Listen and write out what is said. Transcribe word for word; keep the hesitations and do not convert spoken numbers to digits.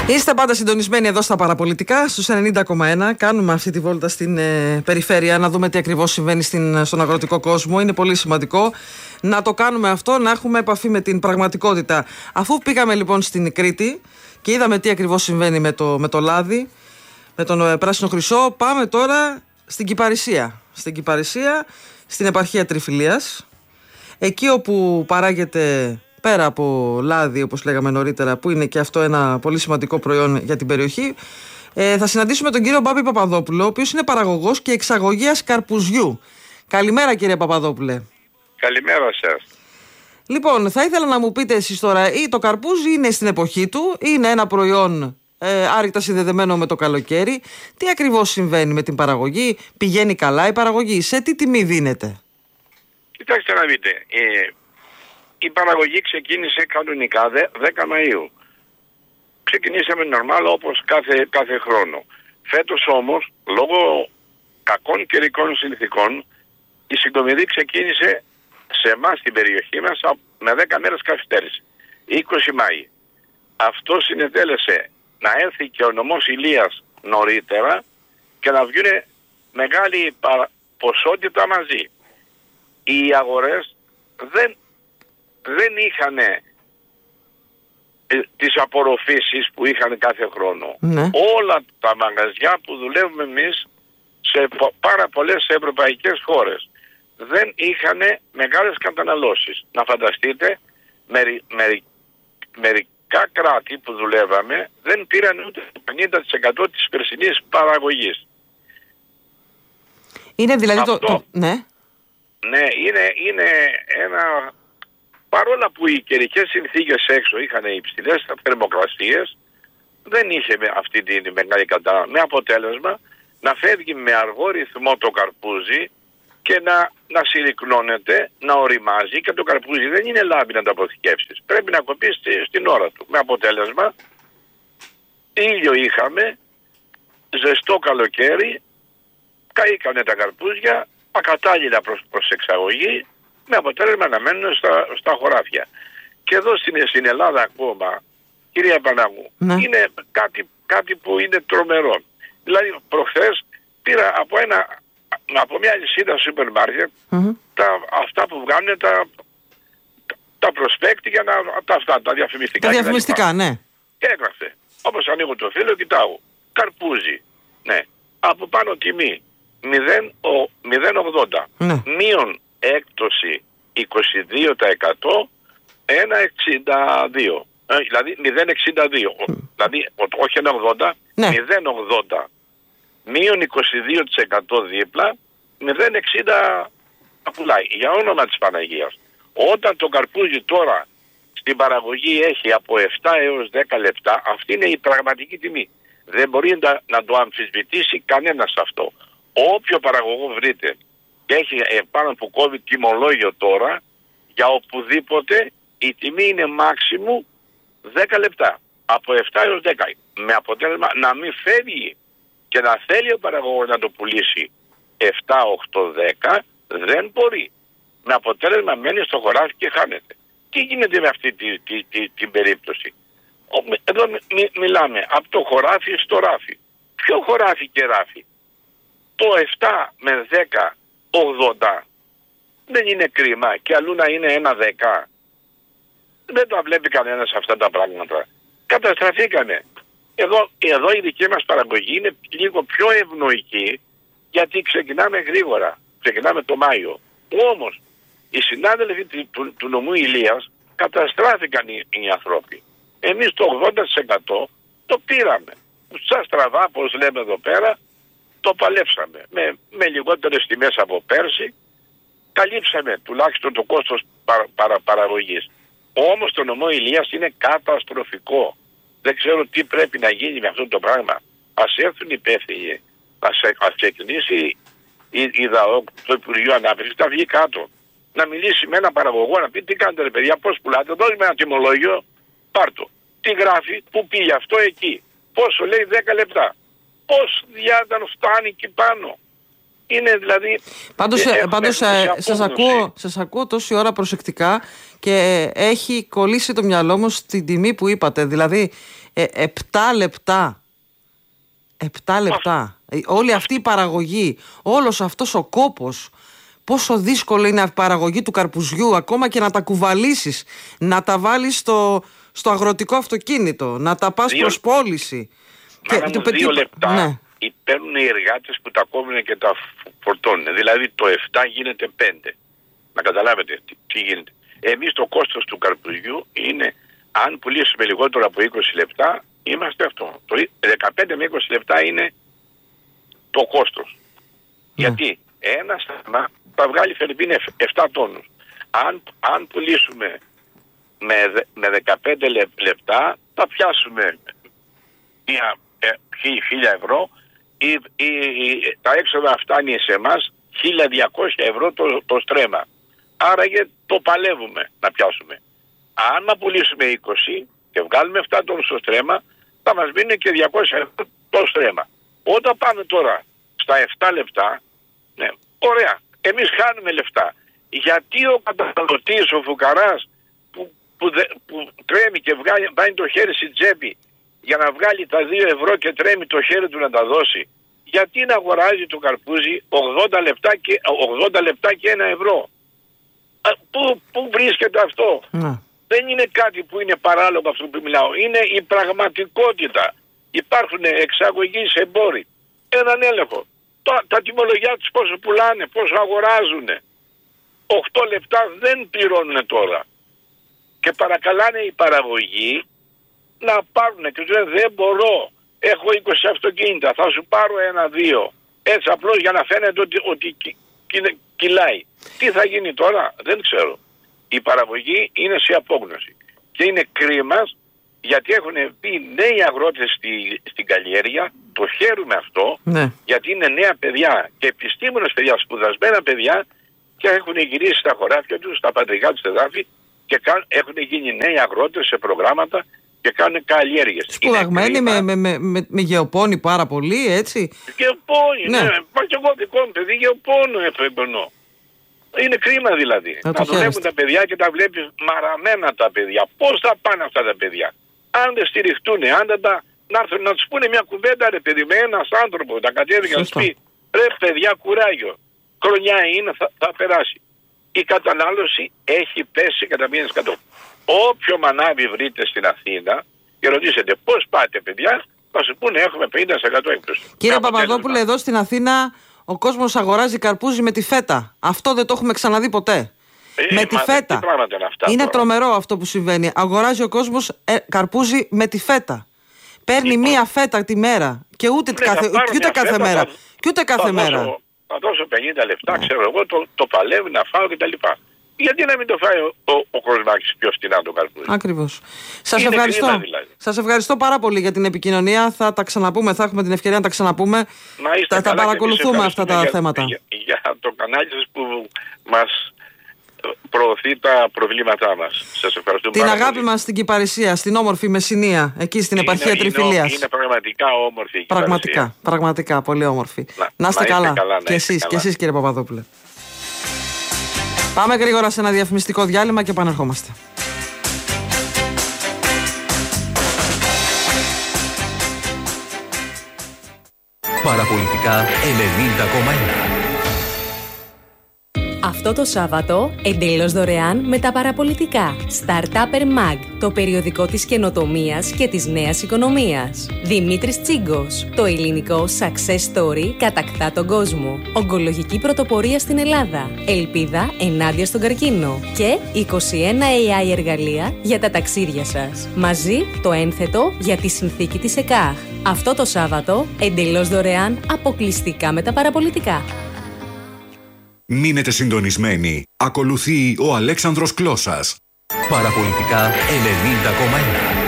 Είστε πάντα συντονισμένοι εδώ στα παραπολιτικά, στους ενενήντα κόμμα ένα. Κάνουμε αυτή τη βόλτα στην ε, περιφέρεια, να δούμε τι ακριβώς συμβαίνει στην, στον αγροτικό κόσμο. Είναι πολύ σημαντικό να το κάνουμε αυτό, να έχουμε επαφή με την πραγματικότητα. Αφού πήγαμε λοιπόν στην Κρήτη και είδαμε τι ακριβώς συμβαίνει με το, με το λάδι, με τον ε, πράσινο χρυσό, πάμε τώρα στην Κυπαρισία. Στην Κυπαρισία, στην επαρχία Τριφυλίας, εκεί όπου παράγεται, πέρα από λάδι, όπως λέγαμε νωρίτερα, που είναι και αυτό ένα πολύ σημαντικό προϊόν για την περιοχή, ε, θα συναντήσουμε τον κύριο Μπάμπη Παπαδόπουλο, ο οποίος είναι παραγωγός και εξαγωγέας καρπουζιού. Καλημέρα, κύριε Παπαδόπουλε. Καλημέρα σας. Λοιπόν, θα ήθελα να μου πείτε εσείς τώρα, ή το καρπούζι είναι στην εποχή του, είναι ένα προϊόν ε, άρρηκτα συνδεδεμένο με το καλοκαίρι. Τι ακριβώς συμβαίνει με την παραγωγή, πηγαίνει καλά η παραγωγή, σε τι τιμή δίνεται? Κοιτάξτε να δείτε, ε, η παραγωγή ξεκίνησε κανονικά δέκα Μαΐου. Ξεκινήσαμε νορμάλ όπως κάθε, κάθε χρόνο. Φέτος όμως, λόγω κακών καιρικών συνθηκών, η συγκομιδή ξεκίνησε σε εμάς στην περιοχή μας με δέκα μέρες καθυστέρηση. είκοσι Μαΐου. Αυτό συνετέλεσε να έρθει και ο νομός Ηλίας νωρίτερα και να βγουν μεγάλη ποσότητα μαζί. Οι αγορές δεν, δεν είχαν ε, τις απορροφήσεις που είχαν κάθε χρόνο. Ναι. Όλα τα μαγαζιά που δουλεύουμε εμείς σε πάρα πολλές ευρωπαϊκές χώρες δεν είχαν μεγάλες καταναλώσεις. Να φανταστείτε, μερι, μερι, μερικά κράτη που δουλεύαμε δεν πήραν ούτε το πενήντα τοις εκατό της περσινής παραγωγής. Είναι δηλαδή Αυτό, το, το... Ναι. Ναι, είναι, είναι ένα... Παρόλα που οι καιρικές συνθήκες έξω είχαν υψηλές θερμοκρασίες, δεν είχε αυτή τη μεγάλη κατανάλωση. Με αποτέλεσμα να φεύγει με αργό ρυθμό το καρπούζι και να, να συρρυκνώνεται, να οριμάζει, και το καρπούζι δεν είναι λάμπη να το αποθηκεύσεις. Πρέπει να κοπεί στη, στην ώρα του. Με αποτέλεσμα ήλιο είχαμε, ζεστό καλοκαίρι, καήκανε τα καρπούζια, ακατάλληλα προς, προς εξαγωγή, με αποτέλεσμα να μένουν στα, στα χωράφια. Και εδώ στην, στην Ελλάδα ακόμα, κυρία Παναγού, ναι, είναι κάτι, κάτι που είναι τρομερό. Δηλαδή προχθές πήρα από, ένα, από μια λυσίδα σούπερ μάρκετ mm-hmm. τα, αυτά που βγάλουν τα, τα προσπέκτη για να, τα, αυτά, τα διαφημιστικά. Τα διαφημιστικά, ναι. Και έγραφε, όπως ανοίγω το φύλλο, κοιτάω, καρπούζι, ναι, από πάνω τιμή μηδέν κόμμα ογδόντα, ναι, μείον έκπτωση είκοσι δύο τοις εκατό, ένα κόμμα εξήντα δύο. Ε, δηλαδή μηδέν κόμμα εξήντα δύο. Mm. Δηλαδή όχι ένα κόμμα ογδόντα, ναι, μηδέν κόμμα ογδόντα. Μείον είκοσι δύο τοις εκατό δίπλα, μηδέν κόμμα εξήντα πουλάει. Για όνομα της Παναγίας. Όταν το καρπούζι τώρα στην παραγωγή έχει από επτά έως δέκα λεπτά, αυτή είναι η πραγματική τιμή. Δεν μπορεί να, να το αμφισβητήσει κανένας αυτό. Όποιο παραγωγό βρείτε και έχει επάνω που κόβει τιμολόγιο τώρα, για οπουδήποτε η τιμή είναι μάξιμου δέκα λεπτά. Από επτά έως δέκα. Με αποτέλεσμα να μην φεύγει και να θέλει ο παραγωγός να το πουλήσει επτά, οκτώ, δέκα, δεν μπορεί. Με αποτέλεσμα μένει στο χωράφι και χάνεται. Τι γίνεται με αυτή τη, τη, τη, την περίπτωση? Εδώ μι, μι, μιλάμε από το χωράφι στο ράφι. Ποιο χωράφι και ράφι? Το επτά με δέκα ογδόντα δεν είναι κρίμα, και αλλού να είναι ένα δέκα. Δεν τα βλέπει κανένας αυτά τα πράγματα. Καταστραφήκανε. Εδώ, εδώ η δική μας παραγωγή είναι λίγο πιο ευνοϊκή, γιατί ξεκινάμε γρήγορα. Ξεκινάμε το Μάιο. Όμως οι συνάδελφοι του, του, του νομού Ηλίας καταστράφηκαν οι, οι άνθρωποι. Εμείς το ογδόντα τοις εκατό το πήραμε. Σαν στραβά, όπως λέμε εδώ πέρα, το παλέψαμε. Με, με λιγότερες τιμές από πέρσι, καλύψαμε τουλάχιστον το κόστος παρα, παρα, παραγωγής. Όμως το νομό Ηλίας είναι καταστροφικό. Δεν ξέρω τι πρέπει να γίνει με αυτό το πράγμα. Ας έρθουν οι υπεύθυνοι, ας, ας ξεκινήσει η, η ΔΑΟΚ, το Υπουργείο Ανάπτυξης, να βγει κάτω. Να μιλήσει με ένα παραγωγό, να πει τι κάνετε ρε παιδιά, πώς πουλάτε, δώσε με ένα τιμολόγιο, πάρτο. Τι γράφει, πού πήγε αυτό εκεί. Πόσο λέει δέκα λεπτά. Πώς διάταν φτάνει εκεί πάνω. Είναι δηλαδή... Πάντως, ε, πάντως ε, σας, ακούω, σας ακούω τόση ώρα προσεκτικά και έχει κολλήσει το μυαλό μου στην τιμή που είπατε. Δηλαδή, ε, επτά λεπτά. επτά λεπτά. Ε, όλη αυτή η παραγωγή, όλος αυτός ο κόπος, πόσο δύσκολο είναι η παραγωγή του καρπουζιού, ακόμα και να τα κουβαλήσεις, να τα βάλεις στο, στο αγροτικό αυτοκίνητο, να τα πας δύο, προς πώληση. Και, το, δύο λεπτά ναι. Παίρνουν οι εργάτες που τα κόβουν και τα φορτώνουν. Δηλαδή το επτά γίνεται πέντε. Να καταλάβετε τι, τι γίνεται. Εμείς το κόστος του καρπουζιού είναι, αν πουλήσουμε λιγότερο από είκοσι λεπτά, είμαστε αυτό. Το δεκαπέντε με είκοσι λεπτά είναι το κόστος. Ναι. Γιατί ένα σταθμά θα βγάλει φερρυπίν επτά τόνους. Αν, αν πουλήσουμε με, με δεκαπέντε λεπτά, θα πιάσουμε μια ε, χίλια ευρώ. Η, η, η, τα έξοδα φτάνει σε εμάς χίλια διακόσια ευρώ το, το στρέμμα. Άραγε το παλεύουμε να πιάσουμε. Αν πουλήσουμε είκοσι και βγάλουμε επτά τόνους στο στρέμμα, θα μας μείνει και διακόσια ευρώ το στρέμμα. Όταν πάμε τώρα στα επτά λεπτά, ναι, ωραία, εμείς χάνουμε λεφτά. Γιατί ο καταναλωτής, ο φουκαράς που, που, δε, που τρέμει και βγάλει, βάζει το χέρι στην τσέπη για να βγάλει τα δύο ευρώ και τρέμει το χέρι του να τα δώσει, γιατί να αγοράζει το καρπούζι ογδόντα λεπτά και, ογδόντα λεπτά και ένα ευρώ. Α, πού, πού βρίσκεται αυτό? Mm. Δεν είναι κάτι που είναι παράλογο αυτό που μιλάω. Είναι η πραγματικότητα. Υπάρχουν εξαγωγείς εμπόροι. Έναν έλεγχο. Τα, τα τιμολογιά τους πόσο πουλάνε, πόσο αγοράζουν. οκτώ λεπτά δεν πληρώνουν τώρα. Και παρακαλάνε οι παραγωγοί να πάρουν και τους λένε δεν μπορώ. Έχω είκοσι αυτοκίνητα, θα σου πάρω ένα-δύο. Έτσι απλώς για να φαίνεται ότι, ότι κι, κι, κυλάει. Τι θα γίνει τώρα, δεν ξέρω. Η παραγωγή είναι σε απόγνωση. Και είναι κρίμα γιατί έχουν μπει νέοι αγρότες στη, στην καλλιέργεια. Το χαίρουμε αυτό, ναι. Γιατί είναι νέα παιδιά και επιστήμονες παιδιά, σπουδασμένα παιδιά και έχουν γυρίσει στα χωράφια τους, στα πατρικά τους εδάφη και έχουν γίνει νέοι αγρότες σε προγράμματα και κάνουν καλλιέργειες. Σπουδαγμένοι με, με, με, με, με γεωπόνη πάρα πολύ, έτσι. Γεωπόνη, ναι. ναι. Μα και εγώ δικό μου παιδί γεωπόνο επενδυνώ. Είναι κρίμα δηλαδή. Να, να δουλεύουν τα παιδιά και τα βλέπεις μαραμένα τα παιδιά. Πώς θα πάνε αυτά τα παιδιά? Αν δεν στηριχτούν, αν δεν τα... Να έρθουν να τους πούνε μια κουβέντα, ρε παιδί, με ένας άνθρωπο, τα κατέβει και να τους πει ρε παιδιά, κουράγιο. Χρονιά είναι, θα, θα περάσει. Η κατανάλωση έχει πέσει κατά μία εκατό. Όποιο μανάβι βρείτε στην Αθήνα και ρωτήσετε πώς πάτε παιδιά, θα σου πούνε έχουμε πενήντα τοις εκατό έκπτωση. Κύριε Παπαδόπουλε, εδώ στην Αθήνα ο κόσμος αγοράζει καρπούζι με τη φέτα. Αυτό δεν το έχουμε ξαναδεί ποτέ. Ε, με τη φέτα. Είναι, αυτά, είναι τρομερό αυτό που συμβαίνει. Αγοράζει ο κόσμος ε, καρπούζι με τη φέτα. Παίρνει λοιπόν μία φέτα τη μέρα και ούτε, ναι, κάθε, και ούτε κάθε φέτα, μέρα. Θα, και ούτε κάθε θα μέρα. Δώσω, θα δώσω πενήντα λεπτά, ξέρω εγώ, το, το παλεύει να φάω κτλ. Γιατί να μην το φάει ο, ο, ο Κοσμάκης πιο φτηνά το καρπούζι? Ακριβώς. Σας ευχαριστώ. Δηλαδή. Σας ευχαριστώ πάρα πολύ για την επικοινωνία. Θα τα ξαναπούμε, θα έχουμε την ευκαιρία να τα ξαναπούμε. Θα τα παρακολουθούμε αυτά τα για, θέματα. Για, για το κανάλι σας που μας προωθεί τα προβλήματά μας. Σας ευχαριστούμε. Την αγάπη πολύ μας στην Κυπαρισία, στην όμορφη Μεσσηνία, εκεί στην είναι, επαρχία Τριφυλίας. Είναι πραγματικά όμορφη η πραγματικά, Κυπαρισία. Πραγματικά, πολύ όμορφη. Να, να είστε να καλά. καλά να και εσείς, καλά. Και εσείς κύριε Παπαδόπουλε. Πάμε γρήγορα σε ένα διαφημιστικό διάλειμμα και επανερχόμαστε. Παραπολιτικά ενενήντα κόμμα ένα. Αυτό το Σάββατο, εντελώς δωρεάν με τα παραπολιτικά. Startupper Mag, το περιοδικό της καινοτομίας και της νέας οικονομίας. Δημήτρης Τσίγκος, το ελληνικό success story κατακτά τον κόσμο. Ογκολογική πρωτοπορία στην Ελλάδα. Ελπίδα ενάντια στον καρκίνο. Και είκοσι ένα έι άι εργαλεία για τα ταξίδια σας. Μαζί το ένθετο για τη συνθήκη της ΕΚΑΧ. Αυτό το Σάββατο, εντελώς δωρεάν, αποκλειστικά με τα παραπολιτικά. Μείνετε συντονισμένοι. Ακολουθεί ο Αλέξανδρος Κλώσας. Παραπολιτικά ενενήντα κόμμα ένα.